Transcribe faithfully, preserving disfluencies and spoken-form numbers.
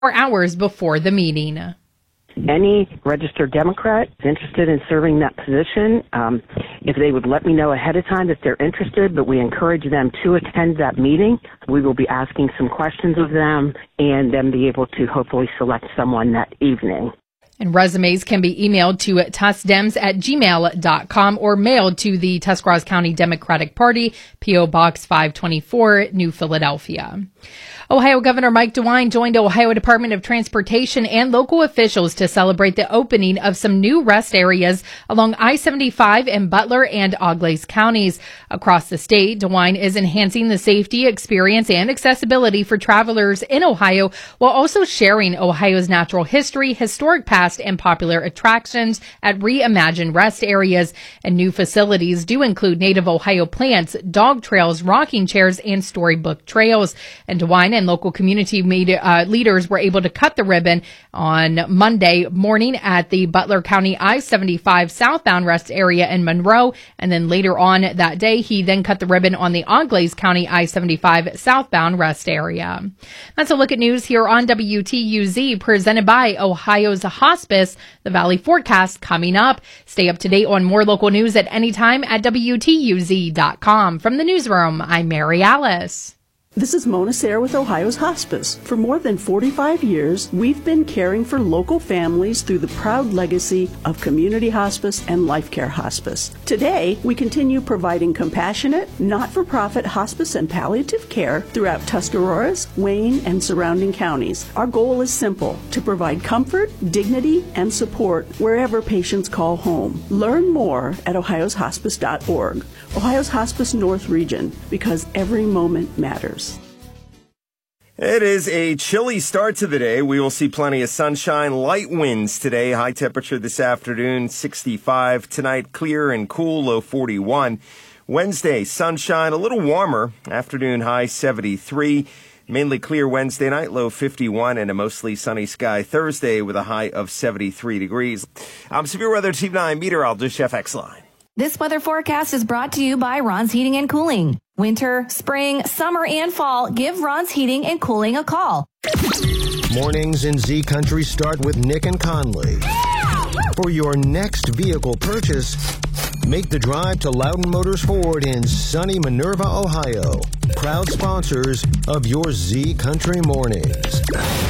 hours before the meeting. Any registered Democrat interested in serving that position, um, if they would let me know ahead of time that they're interested, but we encourage them to attend that meeting. We will be asking some questions of them and then be able to hopefully select someone that evening. And resumes can be emailed to tussdems at gmail dot com or mailed to the Tuscarawas County Democratic Party, P O. Box five twenty-four, New Philadelphia. Ohio Governor Mike DeWine joined Ohio Department of Transportation and local officials to celebrate the opening of some new rest areas along I seventy-five in Butler and Auglaize counties. Across the state, DeWine is enhancing the safety, experience, and accessibility for travelers in Ohio while also sharing Ohio's natural history, historic past, and popular attractions at reimagined rest areas. And new facilities do include native Ohio plants, dog trails, rocking chairs, and storybook trails. And DeWine and local community media, uh, leaders were able to cut the ribbon on Monday morning at the Butler County I seventy-five southbound rest area in Monroe. And then later on that day, he then cut the ribbon on the Auglaize County I seventy-five southbound rest area. That's a look at news here on W T U Z, presented by Ohio's Hospice. The Valley forecast coming up. Stay up to date on more local news at any time at W T U Z dot com. From the newsroom, I'm Mary Alice. This is Mona Sayre with Ohio's Hospice. For more than forty-five years, we've been caring for local families through the proud legacy of community hospice and life care hospice. Today, we continue providing compassionate, not-for-profit hospice and palliative care throughout Tuscarawas, Wayne, and surrounding counties. Our goal is simple: to provide comfort, dignity, and support wherever patients call home. Learn more at ohios hospice dot org. Ohio's Hospice North Region, because every moment matters. It is a chilly start to the day. We will see plenty of sunshine, light winds today. High temperature this afternoon, sixty-five. Tonight, clear and cool, low forty-one. Wednesday, sunshine, a little warmer. Afternoon high, seventy-three. Mainly clear Wednesday night, low fifty-one, and a mostly sunny sky Thursday with a high of seventy-three degrees. I'm Severe Weather Team nine meteorologist Jeff Exline. This weather forecast is brought to you by Ron's Heating and Cooling. Winter, spring, summer, and fall, give Ron's Heating and Cooling a call. Mornings in Z Country start with Nick and Conley. For your next vehicle purchase, make the drive to Loudon Motors Ford in sunny Minerva, Ohio. Proud sponsors of your Z Country mornings.